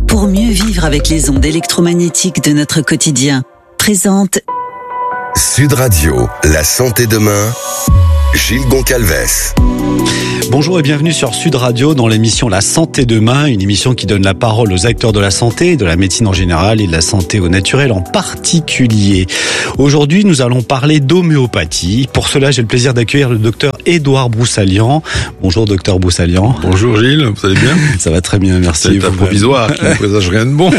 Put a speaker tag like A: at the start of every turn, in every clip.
A: pour mieux vivre avec les ondes électromagnétiques de notre quotidien. Présente
B: Sud Radio, la santé demain, Gilles Goncalves.
C: Bonjour et bienvenue sur Sud Radio dans l'émission La Santé Demain, une émission qui donne la parole aux acteurs de la santé, de la médecine en général et de la santé au naturel en particulier. Aujourd'hui, nous allons parler d'homéopathie. Pour cela, j'ai le plaisir d'accueillir le docteur Édouard Broussalian. Bonjour docteur Broussalian.
D: Bonjour Gilles, vous allez bien ?
C: Ça va très bien, merci.
D: C'est un provisoire qui ne présage rien de bon.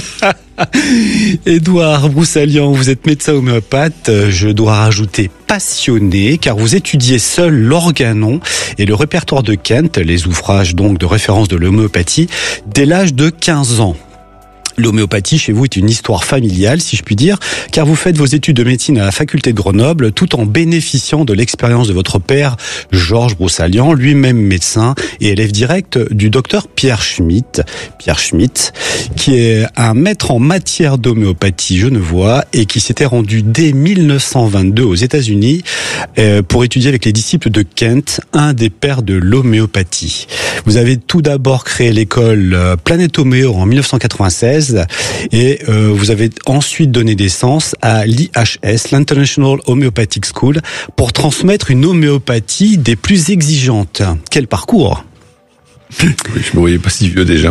C: Édouard Broussalian, vous êtes médecin homéopathe, je dois rajouter passionné, car vous étudiez seul l'organon et le répertoire de Kent, les ouvrages donc de référence de l'homéopathie, dès l'âge de 15 ans. L'homéopathie, chez vous, est une histoire familiale, si je puis dire, car vous faites vos études de médecine à la faculté de Grenoble, tout en bénéficiant de l'expérience de votre père, Georges Broussalian, lui-même médecin et élève direct du docteur Pierre Schmitt, qui est un maître en matière d'homéopathie genevois et qui s'était rendu dès 1922 aux États-Unis pour étudier avec les disciples de Kent, un des pères de l'homéopathie. Vous avez tout d'abord créé l'école Planète Homéo en 1996, et vous avez ensuite donné naissance à l'IHS, l'International Homeopathic School, pour transmettre une homéopathie des plus exigeantes. Quel parcours!
D: Oui, je me voyais pas si vieux déjà.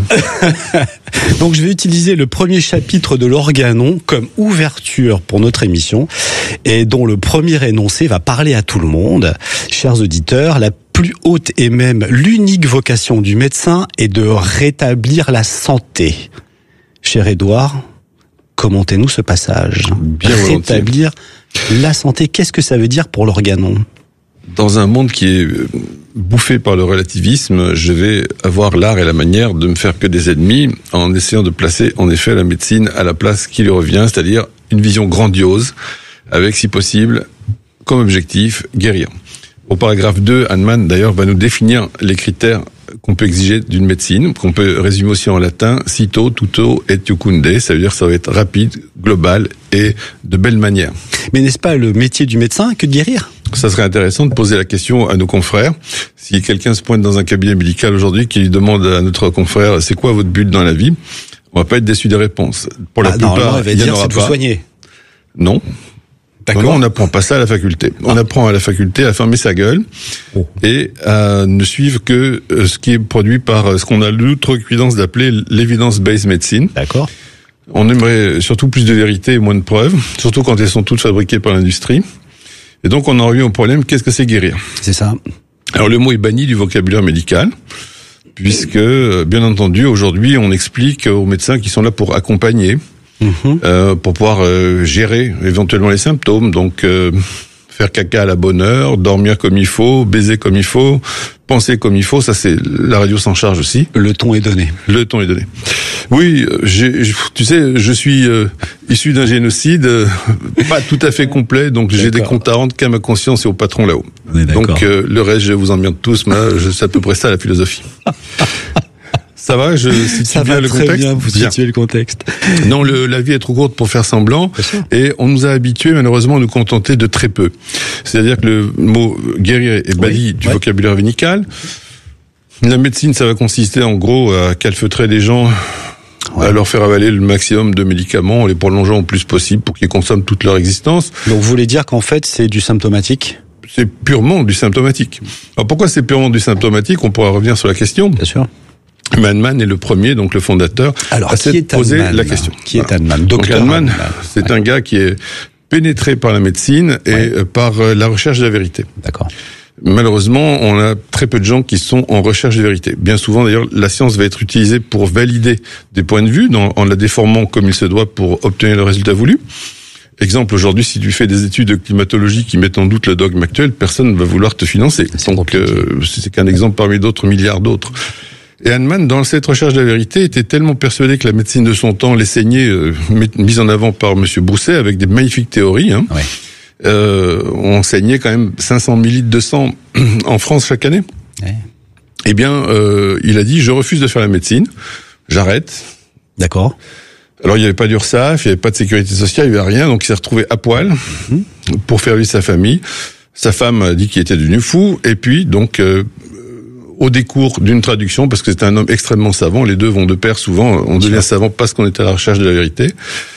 C: Donc je vais utiliser le premier chapitre de l'organon comme ouverture pour notre émission, et dont le premier énoncé va parler à tout le monde. Chers auditeurs, la plus haute et même l'unique vocation du médecin est de rétablir la santé. Cher Édouard, commentez-nous ce passage.
D: Bien volontiers.
C: Rétablir la santé, qu'est-ce que ça veut dire pour l'organon ?
D: Dans un monde qui est bouffé par le relativisme, je vais avoir l'art et la manière de me faire que des ennemis en essayant de placer en effet la médecine à la place qui lui revient, c'est-à-dire une vision grandiose avec, si possible, comme objectif, guérir. Au paragraphe 2, Hahnemann, d'ailleurs, va nous définir les critères qu'on peut exiger d'une médecine, qu'on peut résumer aussi en latin, cito, tuto et iucunde, ça veut dire que ça va être rapide, global et de belle manière.
C: Mais n'est-ce pas le métier du médecin que de guérir ?
D: Ça serait intéressant de poser la question à nos confrères. Si quelqu'un se pointe dans un cabinet médical aujourd'hui qui demande à notre confrère, c'est quoi votre but dans la vie ? On va pas être déçu des réponses. Pour la plupart,
C: il n'y en aura pas. Vous soigner.
D: Non.
C: D'accord.
D: Non, on n'apprend pas ça à la faculté. On apprend à la faculté à fermer sa gueule et à ne suivre que ce qui est produit par ce qu'on a l'outrecuidance d'appeler l'evidence-based medicine.
C: D'accord.
D: On aimerait surtout plus de vérité et moins de preuves, surtout quand elles sont toutes fabriquées par l'industrie. Et donc on en revient au problème, qu'est-ce que c'est guérir ?
C: C'est ça.
D: Alors le mot est banni du vocabulaire médical, puisque, bien entendu, aujourd'hui on explique aux médecins qui sont là pour accompagner, pour pouvoir gérer éventuellement les symptômes, donc faire caca à la bonne heure, dormir comme il faut, baiser comme il faut, penser comme il faut, ça c'est la radio s'en charge aussi.
C: Le ton est donné.
D: Le ton est donné. Oui, tu sais, je suis issu d'un génocide pas tout à fait complet, donc j'ai des comptes à rendre qu'à ma conscience et au patron là-haut. Donc le reste, je vous emmerde tous, mais c'est à peu près ça la philosophie. Ça va, je situe bien le contexte.
C: Bien, vous situez le contexte.
D: Non, la vie est trop courte pour faire semblant, et on nous a habitués malheureusement à nous contenter de très peu. C'est-à-dire que le mot guérir est banni du vocabulaire médical. La médecine, ça va consister en gros à calfeutrer les gens, à leur faire avaler le maximum de médicaments, en les prolongeant au plus possible pour qu'ils consomment toute leur existence.
C: Donc vous voulez dire qu'en fait c'est du symptomatique ?
D: C'est purement du symptomatique. Alors pourquoi c'est purement du symptomatique ? On pourra revenir sur la question.
C: Bien sûr.
D: Hahnemann est le premier, donc le fondateur,
C: à
D: poser la question.
C: Qui est Hahnemann ?
D: Donc Hahnemann, c'est un gars qui est pénétré par la médecine et par la recherche de la vérité.
C: D'accord.
D: Malheureusement, on a très peu de gens qui sont en recherche de vérité. Bien souvent, d'ailleurs, la science va être utilisée pour valider des points de vue, en la déformant comme il se doit pour obtenir le résultat voulu. Exemple, aujourd'hui, si tu fais des études de climatologie qui mettent en doute le dogme actuel, personne ne va vouloir te financer. Donc, c'est qu'un exemple parmi d'autres milliards d'autres. Et Hahnemann, dans cette recherche de la vérité, était tellement persuadé que la médecine de son temps, l'enseignait, mise en avant par Monsieur Brousset, avec des magnifiques théories. On enseignait quand même 500 millilitres de sang en France chaque année. Eh bien, il a dit, je refuse de faire la médecine, j'arrête.
C: D'accord.
D: Alors, il n'y avait pas d'URSSAF, il n'y avait pas de sécurité sociale, il n'y avait rien, donc il s'est retrouvé à poil pour faire vivre sa famille. Sa femme a dit qu'il était devenu fou, et puis, donc, au décours d'une traduction, parce que c'est un homme extrêmement savant, les deux vont de pair souvent, on devient savant parce qu'on est à la recherche de la vérité.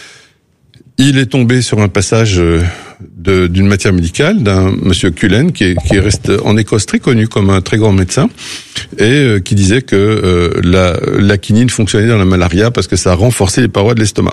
D: Il est tombé sur un passage d'une matière médicale d'un monsieur Cullen qui reste en Écosse très connu comme un très grand médecin et qui disait que la quinine fonctionnait dans la malaria parce que ça renforçait les parois de l'estomac.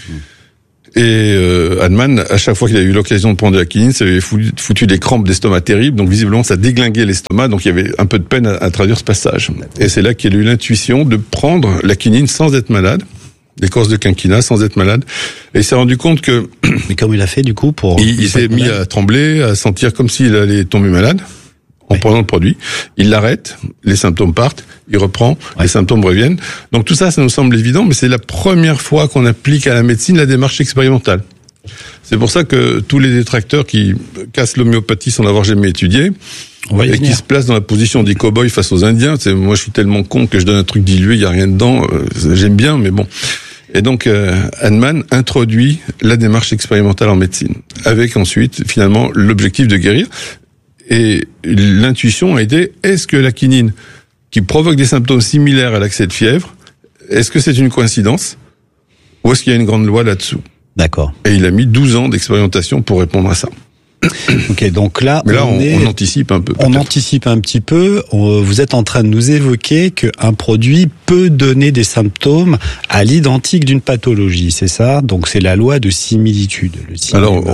D: Et Hahnemann, à chaque fois qu'il a eu l'occasion de prendre de la quinine, ça lui avait foutu des crampes d'estomac terribles, donc visiblement ça déglinguait l'estomac, donc il y avait un peu de peine à traduire ce passage. Et c'est là qu'il a eu l'intuition de prendre la quinine sans être malade, l'écorce de quinquina sans être malade, et il s'est rendu compte que...
C: Mais comment il a fait du coup pour...
D: Il s'est mis à trembler, à sentir comme s'il allait tomber malade en prenant le produit. Il l'arrête, les symptômes partent, il reprend, les symptômes reviennent. Donc tout ça, ça nous semble évident, mais c'est la première fois qu'on applique à la médecine la démarche expérimentale. C'est pour ça que tous les détracteurs qui cassent l'homéopathie sans l'avoir jamais étudié, et qui se placent dans la position des cow-boys face aux Indiens, moi je suis tellement con que je donne un truc dilué, il y a rien dedans, j'aime bien, mais bon. Et donc Hahnemann introduit la démarche expérimentale en médecine, avec ensuite finalement l'objectif de guérir. Et l'intuition a été, est-ce que la quinine, qui provoque des symptômes similaires à l'accès de fièvre, est-ce que c'est une coïncidence ou est-ce qu'il y a une grande loi là-dessous?
C: D'accord.
D: Et il a mis 12 ans d'expérimentation pour répondre à ça.
C: Ok, donc là,
D: mais là on anticipe un peu.
C: On anticipe un petit peu. Vous êtes en train de nous évoquer qu'un produit peut donner des symptômes à l'identique d'une pathologie, c'est ça? Donc c'est la loi de similitude.
D: Alors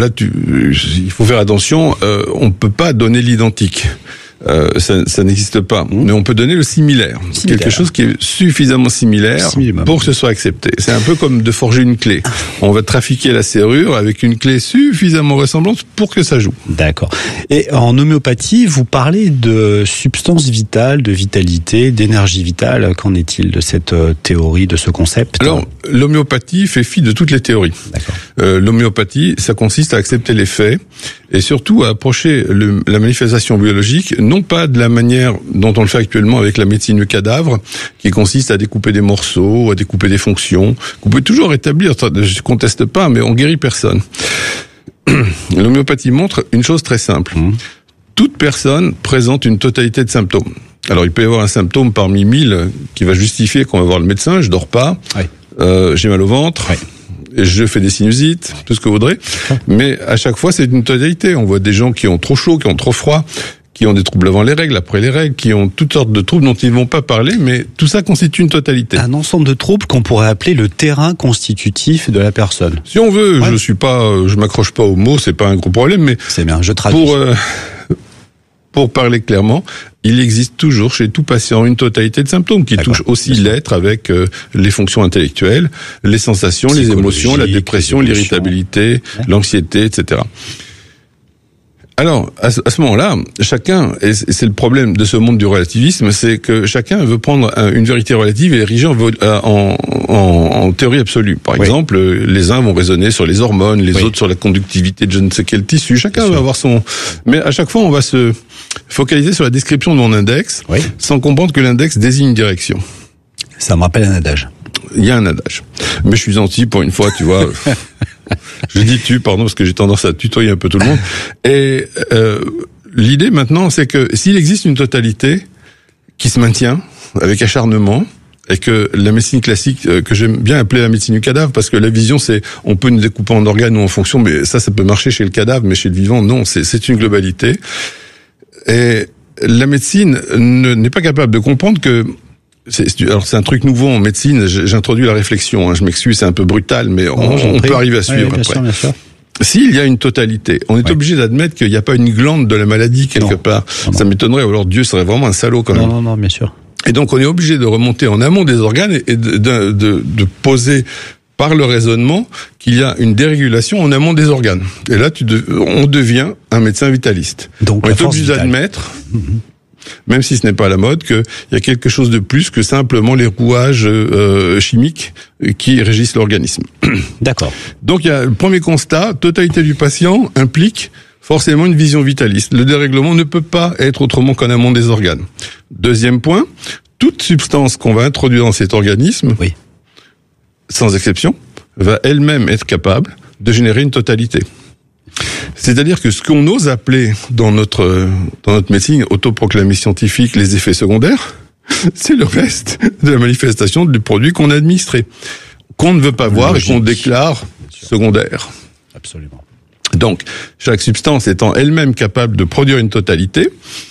D: il faut faire attention. On peut pas donner l'identique. Ça n'existe pas. Mais on peut donner le similaire. Quelque chose qui est suffisamment similaire pour que ce soit accepté. C'est un peu comme de forger une clé. On va trafiquer la serrure avec une clé suffisamment ressemblante pour que ça joue.
C: D'accord. Et en homéopathie, vous parlez de substance vitale, de vitalité, d'énergie vitale. Qu'en est-il de cette théorie, de ce concept?
D: Alors, l'homéopathie fait fi de toutes les théories.
C: D'accord.
D: L'homéopathie, ça consiste à accepter les faits et surtout à approcher la manifestation biologique non pas de la manière dont on le fait actuellement avec la médecine du cadavre, qui consiste à découper des morceaux, à découper des fonctions, qu'on peut toujours rétablir, je conteste pas, mais on guérit personne. L'homéopathie montre une chose très simple. Toute personne présente une totalité de symptômes. Alors il peut y avoir un symptôme parmi 1000 qui va justifier qu'on va voir le médecin, je dors pas, j'ai mal au ventre, je fais des sinusites, tout ce que vous voudrez, mais à chaque fois c'est une totalité. On voit des gens qui ont trop chaud, qui ont trop froid, qui ont des troubles avant les règles, après les règles, qui ont toutes sortes de troubles dont ils ne vont pas parler, mais tout ça constitue une totalité.
C: Un ensemble de troubles qu'on pourrait appeler le terrain constitutif de la personne.
D: Si on veut, je m'accroche pas aux mots, c'est pas un gros problème, mais
C: c'est bien, je traduis.
D: Pour parler clairement, il existe toujours chez tout patient une totalité de symptômes qui touchent aussi l'être avec les fonctions intellectuelles, les sensations, les émotions, la dépression, l'irritabilité, l'anxiété, etc. Alors, à ce moment-là, chacun, et c'est le problème de ce monde du relativisme, c'est que chacun veut prendre une vérité relative et l'ériger en théorie absolue. Par exemple, les uns vont raisonner sur les hormones, les autres sur la conductivité de je ne sais quel tissu. Chacun va avoir son... Mais à chaque fois, on va se focaliser sur la description de mon index, sans comprendre que l'index désigne une direction.
C: Ça me rappelle un adage.
D: Il y a un adage. Mais je suis gentil pour une fois, tu vois... Je dis pardon, parce que j'ai tendance à tutoyer un peu tout le monde. Et l'idée maintenant, c'est que s'il existe une totalité qui se maintient avec acharnement, et que la médecine classique, que j'aime bien appeler la médecine du cadavre, parce que la vision, c'est on peut nous découper en organes ou en fonctions, mais ça peut marcher chez le cadavre, mais chez le vivant, non, c'est une globalité. Et la médecine n'est pas capable de comprendre que c'est un truc nouveau en médecine, j'introduis la réflexion, je m'excuse, c'est un peu brutal, mais on peut arriver à suivre après.
C: Bien sûr.
D: S'il y a une totalité, on est obligé d'admettre qu'il n'y a pas une glande de la maladie quelque part. Non. Ça m'étonnerait, ou alors Dieu serait vraiment un salaud quand même.
C: Non, bien sûr.
D: Et donc on est obligé de remonter en amont des organes et de poser par le raisonnement qu'il y a une dérégulation en amont des organes. Et là, on devient un médecin vitaliste.
C: Donc,
D: on est obligé d'admettre... même si ce n'est pas à la mode, qu'il y a quelque chose de plus que simplement les rouages chimiques qui régissent l'organisme.
C: D'accord.
D: Donc il y a le premier constat, totalité du patient implique forcément une vision vitaliste. Le dérèglement ne peut pas être autrement qu'en amont des organes. Deuxième point, toute substance qu'on va introduire dans cet organisme, sans exception, va elle-même être capable de générer une totalité. C'est-à-dire que ce qu'on ose appeler dans notre médecine autoproclamée scientifique les effets secondaires, c'est le reste de la manifestation du produit qu'on a administré, qu'on ne veut pas voir et qu'on déclare secondaire.
C: Absolument.
D: Donc, chaque substance étant elle-même capable de produire une totalité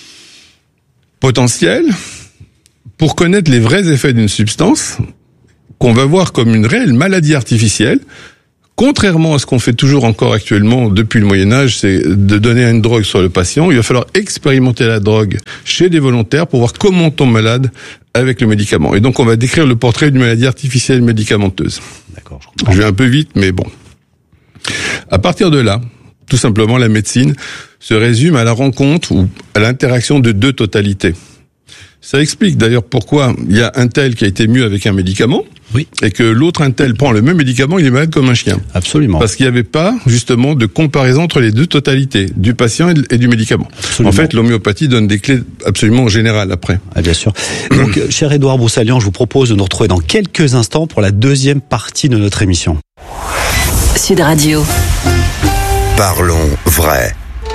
D: potentielle, pour connaître les vrais effets d'une substance, qu'on va voir comme une réelle maladie artificielle, contrairement à ce qu'on fait toujours encore actuellement depuis le Moyen-Âge, c'est de donner une drogue sur le patient. Il va falloir expérimenter la drogue chez des volontaires pour voir comment on tombe malade avec le médicament. Et donc, on va décrire le portrait d'une maladie artificielle médicamenteuse. D'accord, je comprends. Je vais un peu vite, mais bon. À partir de là, tout simplement, la médecine se résume à la rencontre ou à l'interaction de deux totalités. Ça explique d'ailleurs pourquoi il y a un tel qui a été mieux avec un médicament, oui, et que l'autre un tel prend le même médicament, il est malade comme un chien. Absolument. Parce qu'il n'y avait pas justement de comparaison entre les deux totalités, du patient et du médicament. Absolument. En fait, l'homéopathie donne des clés absolument générales après. Ah, bien sûr.
C: Donc, cher Édouard Broussalian, je vous propose de nous retrouver dans quelques instants pour la deuxième partie de notre émission.
A: Sud Radio.
B: Parlons vrai.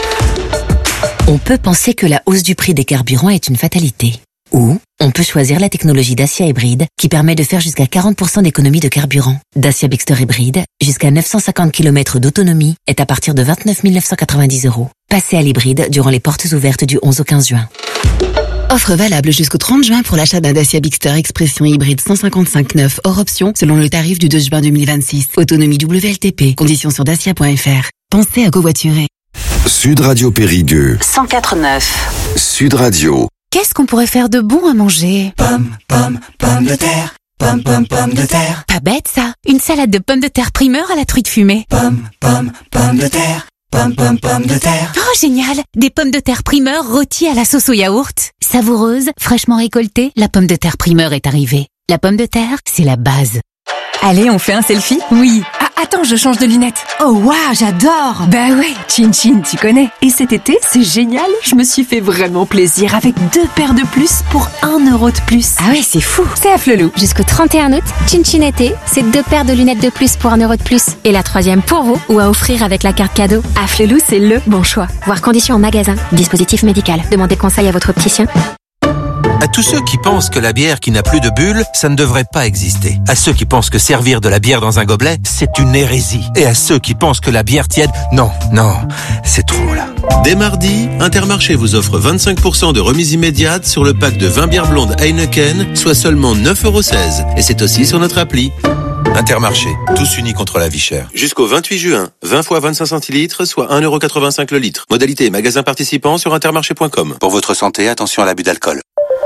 E: On peut penser que la hausse du prix des carburants est une fatalité. Ou on peut choisir la technologie Dacia Hybride qui permet de faire jusqu'à 40% d'économie de carburant. Dacia Bigster Hybride, jusqu'à 950 km d'autonomie, est à partir de 29 990 €. Passez à l'hybride durant les portes ouvertes du 11 au 15 juin.
F: Offre valable jusqu'au 30 juin pour l'achat d'un Dacia Bigster Expression hybride 155/9 hors option selon le tarif du 2 juin 2026. Autonomie WLTP. Conditions sur dacia.fr. Pensez à covoiturer.
B: Sud Radio Périgueux.
A: 104.9.
B: Sud Radio.
G: Qu'est-ce qu'on pourrait faire de bon à manger?
H: Pommes de terre. Pommes de terre.
G: Pas bête ça. Une salade de pommes de terre primeur à la truite fumée.
H: Pommes de terre. Pommes de terre.
G: Oh génial. Des pommes de terre primeur rôties à la sauce au yaourt. Savoureuse, fraîchement récoltée, la pomme de terre primeur est arrivée. La pomme de terre, c'est la base.
I: Allez, on fait un selfie?
G: Oui.
I: Ah, attends, je change de lunettes.
G: Oh waouh, j'adore.
I: Bah ouais, Chin Chin, tu connais. Et cet été, c'est génial, je me suis fait vraiment plaisir avec 2 paires de plus pour 1 € de plus.
G: Ah ouais, c'est fou.
I: C'est à Flelou.
J: Jusqu'au 31 août, Chin Chin été, c'est 2 paires de lunettes de plus pour 1 € de plus. Et la 3e pour vous ou à offrir avec la carte cadeau.
I: À Flelou, c'est le bon choix.
J: Voir conditions en magasin. Dispositif médical. Demandez conseil à votre opticien.
K: À tous ceux qui pensent que la bière qui n'a plus de bulles, ça ne devrait pas exister. À ceux qui pensent que servir de la bière dans un gobelet, c'est une hérésie. Et à ceux qui pensent que la bière tiède, non, c'est trop là.
L: Dès mardi, Intermarché vous offre 25% de remise immédiate sur le pack de 20 bières blondes Heineken, soit seulement 9,16 €. Et c'est aussi sur notre appli.
K: Intermarché, tous unis contre la vie chère.
L: Jusqu'au 28 juin, 20 fois 25 centilitres, soit 1,85 € le litre. Modalité magasin participant sur intermarché.com.
K: Pour votre santé, attention à l'abus d'alcool.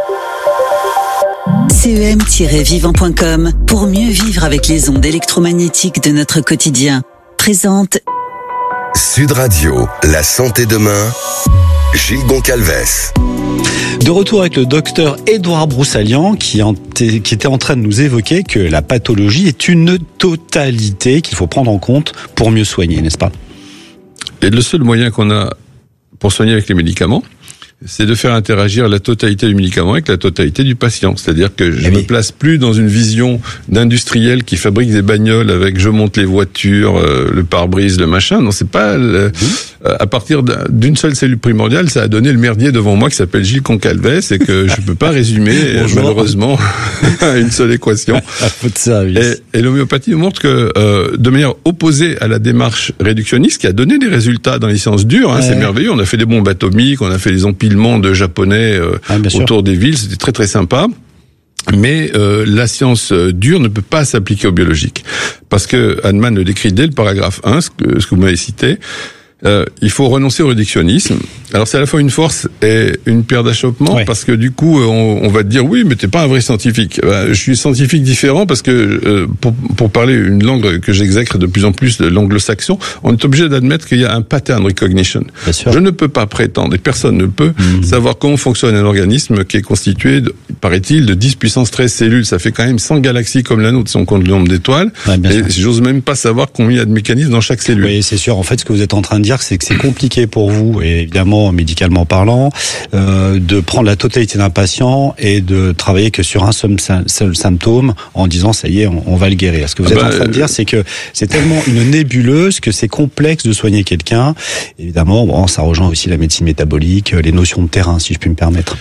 A: CEM-vivant.com pour mieux vivre avec les ondes électromagnétiques de notre quotidien. Présente
B: Sud Radio, la santé demain. Gilles Goncalves.
C: De retour avec le docteur Édouard Broussalian qui était en train de nous évoquer que la pathologie est une totalité qu'il faut prendre en compte pour mieux soigner, n'est-ce pas?
D: Et le seul moyen qu'on a pour soigner avec les médicaments, c'est de faire interagir la totalité du médicament avec la totalité du patient. C'est-à-dire que je ne me place plus dans une vision d'industriel qui fabrique des bagnoles avec je monte les voitures, le pare-brise, le machin. Non, c'est pas à partir d'une seule cellule primordiale, ça a donné le merdier devant moi qui s'appelle Gilles Goncalves et que je peux pas résumer malheureusement à une seule équation. Et l'homéopathie nous montre que de manière opposée à la démarche réductionniste qui a donné des résultats dans les sciences dures, c'est merveilleux. On a fait des bombes atomiques, on a fait des empilements de japonais autour des villes, c'était très très sympa. Mais la science dure ne peut pas s'appliquer au biologique. Parce que Hahnemann le décrit dès le paragraphe 1, ce que vous m'avez cité, il faut renoncer au réductionnisme. Alors c'est à la fois une force et une pierre d'achoppement, parce que du coup on va te dire oui mais t'es pas un vrai scientifique. Je suis scientifique différent parce que pour parler une langue que j'exècre de plus en plus, l'anglo-saxon, on est obligé d'admettre qu'il y a un pattern recognition. Je ne peux pas prétendre, et personne ne peut, savoir comment fonctionne un organisme qui est constitué, paraît-il, de 10 puissance 13 cellules. Ça fait quand même 100 galaxies comme la nôtre si on compte le nombre d'étoiles. Et j'ose même pas savoir combien il y a de mécanismes dans chaque cellule.
C: Oui, c'est sûr. En fait, ce que vous êtes en train de dire, c'est que c'est compliqué pour vous, et évidemment évidemment médicalement parlant, de prendre la totalité d'un patient et de travailler que sur un seul symptôme en disant ça y est, on va le guérir. Ce que vous êtes en train de dire, c'est que c'est tellement une nébuleuse que c'est complexe de soigner quelqu'un. Évidemment, bon, ça rejoint aussi la médecine métabolique, les notions de terrain, si je puis me permettre.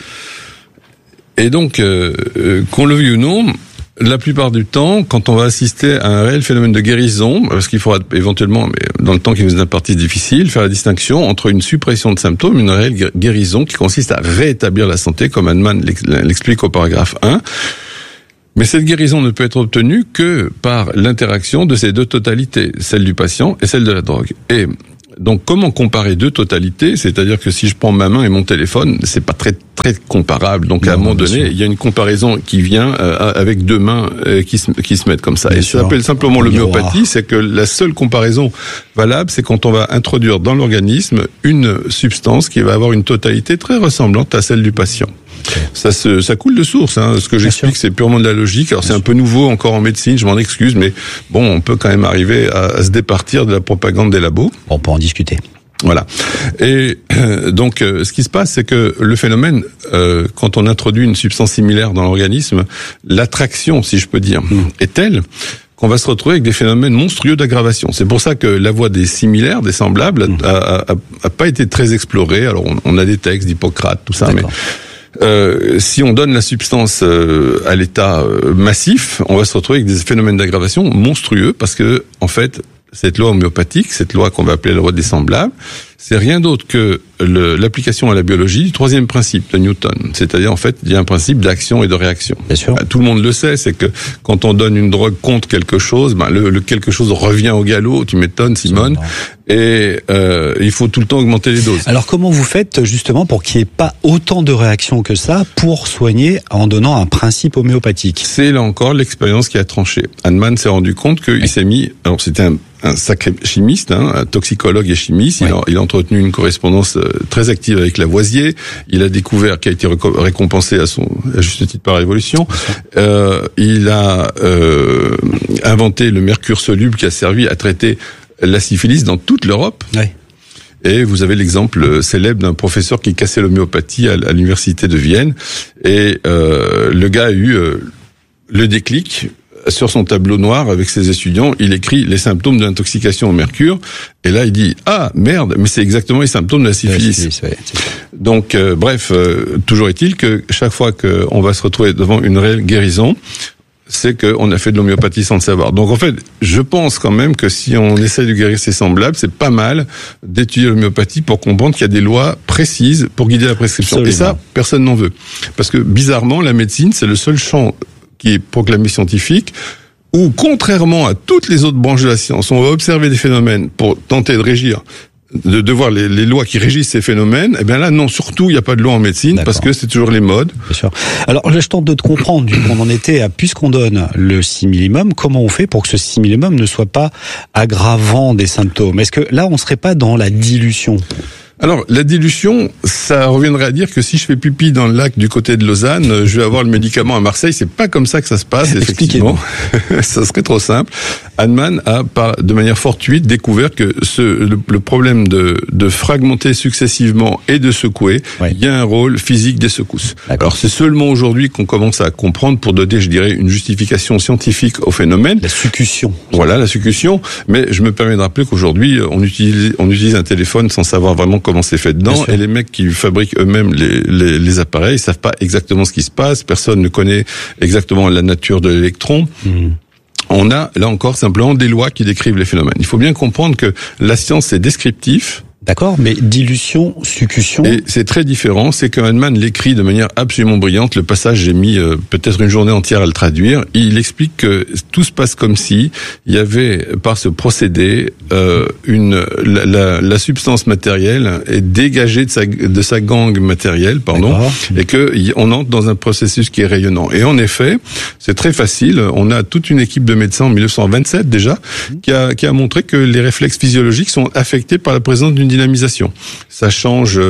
D: Et donc, qu'on le veuille ou non, la plupart du temps, quand on va assister à un réel phénomène de guérison, parce qu'il faudra éventuellement, mais dans le temps qui nous est imparti difficile, faire la distinction entre une suppression de symptômes et une réelle guérison qui consiste à rétablir la santé, comme Hahnemann l'explique au paragraphe 1. Mais cette guérison ne peut être obtenue que par l'interaction de ces deux totalités, celle du patient et celle de la drogue. Et donc, comment comparer deux totalités ? C'est-à-dire que si je prends ma main et mon téléphone, c'est pas très comparable. Donc, à un moment donné, il y a une comparaison qui vient avec deux mains qui se mettent comme ça. Et ça s'appelle simplement l'homéopathie, c'est que la seule comparaison valable, c'est quand on va introduire dans l'organisme une substance qui va avoir une totalité très ressemblante à celle du patient. Ça coule de source, hein. Ce que j'explique, c'est purement de la logique. Alors, c'est un peu nouveau encore en médecine, je m'en excuse, mais bon, on peut quand même arriver à se départir de la propagande des labos.
C: On peut en discuter.
D: Voilà. Et donc, ce qui se passe, c'est que le phénomène, quand on introduit une substance similaire dans l'organisme, l'attraction, si je peux dire, est telle qu'on va se retrouver avec des phénomènes monstrueux d'aggravation. C'est pour ça que la voie des similaires, des semblables, a pas été très explorée. Alors, on a des textes d'Hippocrate, tout ça, d'accord. Mais si on donne la substance à l'état massif, on va se retrouver avec des phénomènes d'aggravation monstrueux parce que, en fait, cette loi homéopathique, cette loi qu'on va appeler la loi des semblables, c'est rien d'autre que l'application à la biologie du troisième principe de Newton. C'est-à-dire, en fait, il y a un principe d'action et de réaction.
C: Bien sûr.
D: Tout le monde le sait, c'est que quand on donne une drogue contre quelque chose, le quelque chose revient au galop. Tu m'étonnes, Simone. Et il faut tout le temps augmenter les doses.
C: Alors, comment vous faites justement pour qu'il n'y ait pas autant de réactions que ça pour soigner en donnant un principe homéopathique ?
D: C'est là encore l'expérience qui a tranché. Hahnemann s'est rendu compte qu'il s'est mis... Alors, c'était un sacré chimiste, hein, un toxicologue et chimiste. Il a entretenu une correspondance très active avec Lavoisier. Il a découvert, qui a été récompensé à juste titre par la Révolution. Il a inventé le mercure soluble qui a servi à traiter la syphilis dans toute l'Europe.
C: Ouais.
D: Et vous avez l'exemple célèbre d'un professeur qui cassait l'homéopathie à l'université de Vienne. Et le gars a eu le déclic. Sur son tableau noir avec ses étudiants, il écrit les symptômes de l'intoxication au mercure. Et là, il dit « Ah, merde, mais c'est exactement les symptômes de la syphilis. » Donc, bref, toujours est-il que chaque fois qu'on va se retrouver devant une réelle guérison, c'est qu'on a fait de l'homéopathie sans le savoir. Donc, en fait, je pense quand même que si on essaie de guérir ses semblables, c'est pas mal d'étudier l'homéopathie pour comprendre qu'il y a des lois précises pour guider la prescription. Absolument. Et ça, personne n'en veut. Parce que, bizarrement, la médecine, c'est le seul champ qui est proclamé scientifique, où, contrairement à toutes les autres branches de la science, on va observer des phénomènes pour tenter de régir, de voir les lois qui régissent ces phénomènes. Eh bien là, non, surtout, il n'y a pas de loi en médecine, d'accord, parce que c'est toujours les modes.
C: Bien sûr. Alors, je tente de te comprendre, du coup, on en était à, puisqu'on donne le 6 millimum, comment on fait pour que ce 6 millimum ne soit pas aggravant des symptômes ? Est-ce que là, on ne serait pas dans la dilution ?
D: Alors, la dilution, ça reviendrait à dire que si je fais pipi dans le lac du côté de Lausanne, je vais avoir le médicament à Marseille. C'est pas comme ça que ça se passe, effectivement. Ça serait trop simple. Hahnemann a, de manière fortuite, découvert que le problème de fragmenter successivement et de secouer, il y a un rôle physique des secousses. D'accord. Alors, c'est seulement aujourd'hui qu'on commence à comprendre pour donner, je dirais, une justification scientifique au phénomène.
C: La succussion.
D: Voilà, la succussion. Mais je me permets de rappeler qu'aujourd'hui, on utilise un téléphone sans savoir vraiment comment c'est fait dedans, et les mecs qui fabriquent eux-mêmes les appareils, ils savent pas exactement ce qui se passe, personne ne connaît exactement la nature de l'électron. On a, là encore, simplement des lois qui décrivent les phénomènes. Il faut bien comprendre que la science, c'est descriptif.
C: D'accord, mais dilution, succussion...
D: Et c'est très différent, c'est que Hahnemann l'écrit de manière absolument brillante. Le passage, j'ai mis peut-être une journée entière à le traduire. Il explique que tout se passe comme si il y avait, par ce procédé, la substance matérielle est dégagée de sa gangue matérielle, et que on entre dans un processus qui est rayonnant. Et en effet, c'est très facile. On a toute une équipe de médecins en 1927 déjà qui a montré que les réflexes physiologiques sont affectés par la présence d'une dynamisation. Ça change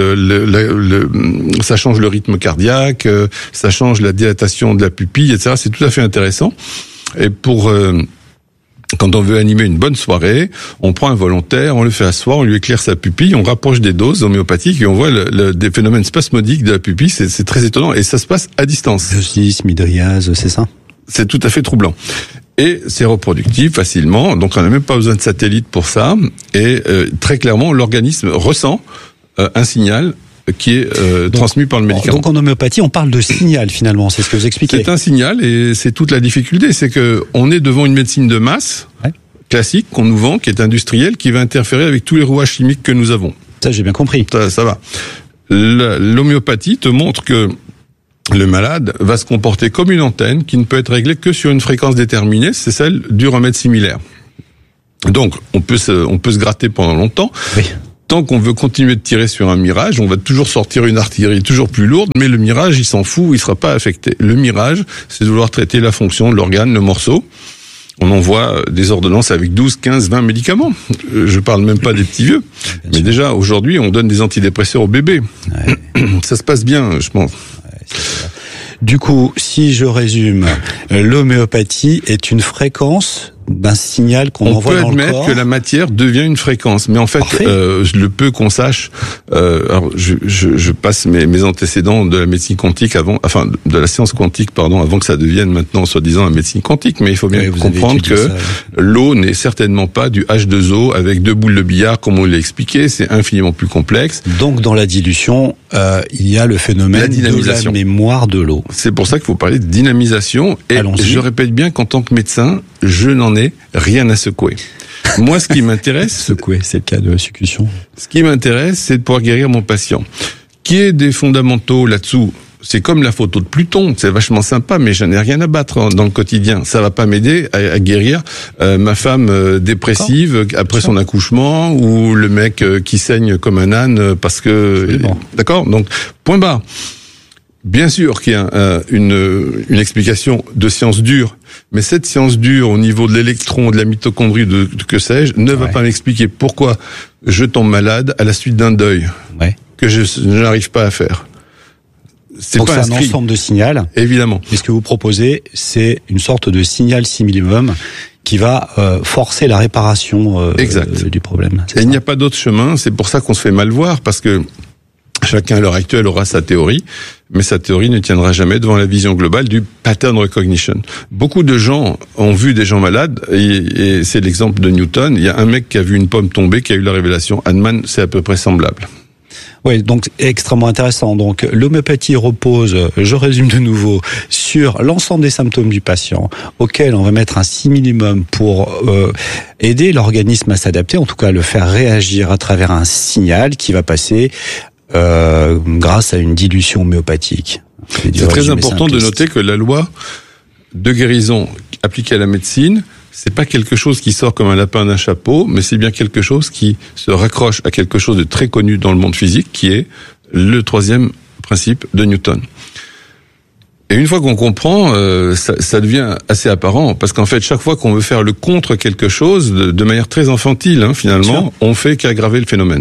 D: ça change le rythme cardiaque, ça change la dilatation de la pupille, etc. C'est tout à fait intéressant. Et pour Quand on veut animer une bonne soirée, on prend un volontaire, on le fait asseoir, on lui éclaire sa pupille, on rapproche des doses homéopathiques et on voit des phénomènes spasmodiques de la pupille. C'est très étonnant et ça se passe à distance.
C: Exorcisme, hydriase, c'est ça?
D: C'est tout à fait troublant. Et c'est reproductible facilement, donc on n'a même pas besoin de satellite pour ça. Et très clairement, l'organisme ressent un signal qui est transmis par le médicament.
C: Donc en homéopathie, on parle de signal finalement, c'est ce que vous expliquez.
D: C'est un signal et c'est toute la difficulté, c'est que on est devant une médecine de masse classique qu'on nous vend, qui est industrielle, qui va interférer avec tous les rouages chimiques que nous avons.
C: Ça, j'ai bien compris.
D: Ça va. L'homéopathie te montre que le malade va se comporter comme une antenne qui ne peut être réglée que sur une fréquence déterminée, c'est celle du remède similaire. Donc, on peut se gratter pendant longtemps.
C: Oui.
D: Tant qu'on veut continuer de tirer sur un mirage, on va toujours sortir une artillerie toujours plus lourde, mais le mirage, il s'en fout, il sera pas affecté. Le mirage, c'est de vouloir traiter la fonction de l'organe, le morceau. On envoie des ordonnances avec 12, 15, 20 médicaments. Je parle même pas des petits vieux. Mais déjà, aujourd'hui, on donne des antidépresseurs aux bébés. Ouais. Ça se passe bien, je pense.
C: Du coup, si je résume, l'homéopathie est une fréquence d'un signal qu'on envoie dans le corps. On peut admettre
D: que la matière devient une fréquence, mais en fait, le peu qu'on sache, alors je passe mes antécédents de la médecine quantique de la science quantique, avant que ça devienne maintenant soi-disant la médecine quantique, mais il faut bien comprendre que l'eau n'est certainement pas du H2O avec 2 boules de billard comme on l'a expliqué, c'est infiniment plus complexe.
C: Donc dans la dilution, il y a le phénomène de la mémoire de l'eau.
D: C'est pour ça qu'il faut parler de dynamisation, et je répète bien qu'en tant que médecin, je n'en ai rien à secouer. Moi, ce qui m'intéresse...
C: Secouer, c'est le cas de succion.
D: Ce qui m'intéresse, c'est de pouvoir guérir mon patient. Qui est des fondamentaux là-dessous? C'est comme la photo de Pluton, c'est vachement sympa, mais j'en ai rien à battre dans le quotidien. Ça va pas m'aider à guérir ma femme dépressive après son accouchement, ou le mec qui saigne comme un âne parce que... D'accord? Donc, point barre. Bien sûr qu'il y a une explication de science dure, mais cette science dure au niveau de l'électron, de la mitochondrie, de que sais-je, ne va pas m'expliquer pourquoi je tombe malade à la suite d'un deuil que je n'arrive pas à faire.
C: Donc c'est un ensemble de signaux.
D: Évidemment.
C: Et ce que vous proposez, c'est une sorte de signal simillimum qui va forcer la réparation du problème.
D: Et il n'y a pas d'autre chemin, c'est pour ça qu'on se fait mal voir, parce que chacun à l'heure actuelle aura sa théorie, mais sa théorie ne tiendra jamais devant la vision globale du pattern recognition. Beaucoup de gens ont vu des gens malades, et c'est l'exemple de Newton. Il y a un mec qui a vu une pomme tomber, qui a eu la révélation. Hahnemann, c'est à peu près semblable.
C: Oui, donc extrêmement intéressant. Donc l'homéopathie repose, je résume de nouveau, sur l'ensemble des symptômes du patient, auquel on va mettre un simillimum pour aider l'organisme à s'adapter, en tout cas le faire réagir à travers un signal qui va passer grâce à une dilution homéopathique.
D: C'est très important de noter que la loi de guérison appliquée à la médecine, c'est pas quelque chose qui sort comme un lapin d'un chapeau, mais c'est bien quelque chose qui se raccroche à quelque chose de très connu dans le monde physique, qui est le 3e principe de Newton. Et une fois qu'on comprend, ça devient assez apparent, parce qu'en fait, chaque fois qu'on veut faire le contre quelque chose, de manière très infantile, finalement, on fait qu'aggraver le phénomène.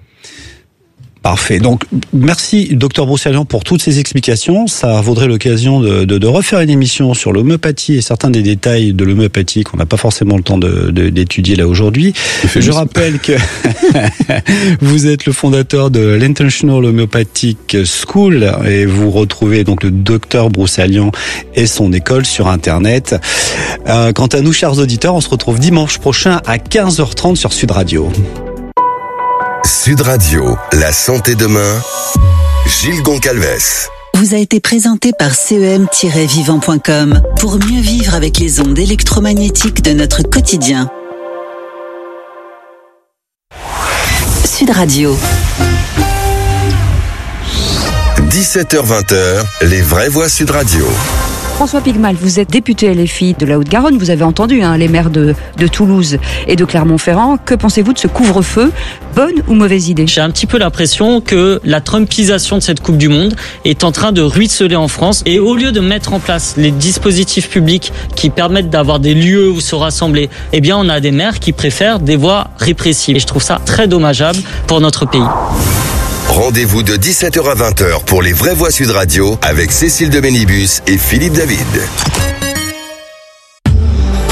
C: Parfait. Donc, merci, Dr Broussalian, pour toutes ces explications. Ça vaudrait l'occasion de refaire une émission sur l'homéopathie et certains des détails de l'homéopathie qu'on n'a pas forcément le temps d'étudier là aujourd'hui. Je rappelle que vous êtes le fondateur de l'Intentional Homeopathic School et vous retrouvez donc le Dr Broussalian et son école sur Internet. Quant à nous, chers auditeurs, on se retrouve dimanche prochain à 15h30 sur Sud Radio.
B: Sud Radio, la santé demain, Gilles Goncalves.
A: Vous a été présenté par CEM-vivant.com pour mieux vivre avec les ondes électromagnétiques de notre quotidien. Sud Radio.
B: 17h-20h, les vraies voix Sud Radio.
M: François Pigmal, vous êtes député LFI de la Haute-Garonne, vous avez entendu les maires de Toulouse et de Clermont-Ferrand. Que pensez-vous de ce couvre-feu? Bonne ou mauvaise idée?
N: J'ai un petit peu l'impression que la trumpisation de cette Coupe du Monde est en train de ruisseler en France. Et au lieu de mettre en place les dispositifs publics qui permettent d'avoir des lieux où se rassembler, eh bien on a des maires qui préfèrent des voies répressives. Et je trouve ça très dommageable pour notre pays.
B: Rendez-vous de 17h à 20h pour les vraies voix Sud Radio avec Cécile de Bénibus et Philippe David.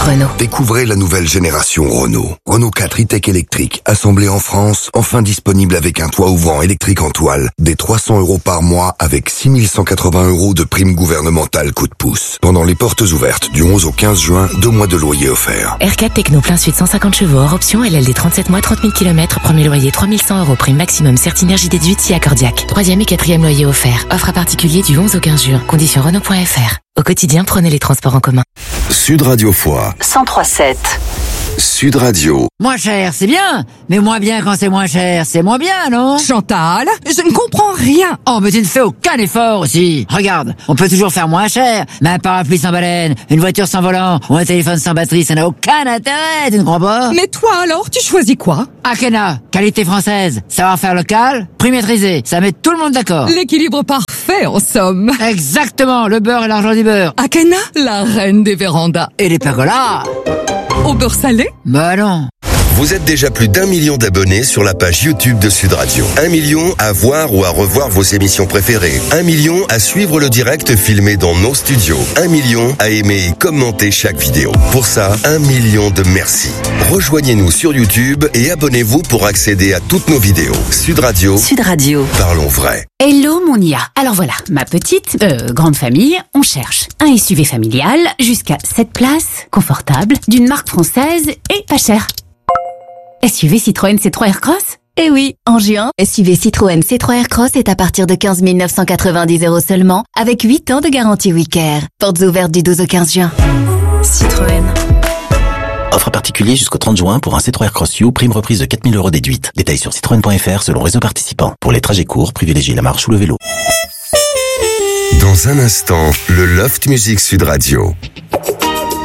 E: Renault.
B: Découvrez la nouvelle génération Renault. Renault 4 e-tech électrique, assemblé en France, enfin disponible avec un toit ouvrant électrique en toile, des 300 € par mois avec 6 180 € de prime gouvernementale coup de pouce. Pendant les portes ouvertes du 11 au 15 juin, 2 mois de loyer offert.
E: R4 Techno plein sud 150 chevaux hors option, LLD 37 mois, 30 000 km, premier loyer 3100 €, prime maximum Certinergie déduite si accordiaque. 3e et 4e loyer offert. Offre à particulier du 11 au 15 juin. Conditions Renault.fr. Au quotidien, prenez les transports en commun.
B: Sud Radio Foix.
A: 103.7.
B: Sud Radio.
O: Moins cher, c'est bien. Mais moins bien quand c'est moins cher, c'est moins bien, non?
P: Chantal, je ne comprends rien.
O: Oh, mais tu ne fais aucun effort aussi. Regarde, on peut toujours faire moins cher. Mais un parapluie sans baleine, une voiture sans volant ou un téléphone sans batterie, ça n'a aucun intérêt, tu ne crois pas?
P: Mais toi alors, tu choisis quoi?
O: Akena, qualité française, savoir-faire local, prix maîtrisé, ça met tout le monde d'accord.
P: L'équilibre parfait, en somme.
O: Exactement, le beurre et l'argent du beurre.
P: Akena, la reine des vérandas.
O: Et les pergolas.
P: Au beurre salé?
O: Bah non.
B: Vous êtes déjà plus d'1 million d'abonnés sur la page YouTube de Sud Radio. 1 million à voir ou à revoir vos émissions préférées. 1 million à suivre le direct filmé dans nos studios. 1 million à aimer et commenter chaque vidéo. Pour ça, 1 million de merci. Rejoignez-nous sur YouTube et abonnez-vous pour accéder à toutes nos vidéos. Sud Radio.
A: Sud Radio.
B: Parlons vrai.
G: Hello mon IA. Alors voilà, ma petite, grande famille, on cherche un SUV familial jusqu'à 7 places, confortable, d'une marque française et pas cher. SUV Citroën C3 Aircross?
J: Eh oui, en juin, SUV Citroën C3 Aircross est à partir de 15 990 € seulement, avec 8 ans de garantie WeCare. Portes ouvertes du 12 au 15 juin.
A: Citroën.
Q: Offre particulier jusqu'au 30 juin pour un C3 Aircross U, prime reprise de 4 000 € déduite. Détails sur citroën.fr selon réseau participant. Pour les trajets courts, privilégiez la marche ou le vélo.
B: Dans un instant, le Loft Music Sud Radio.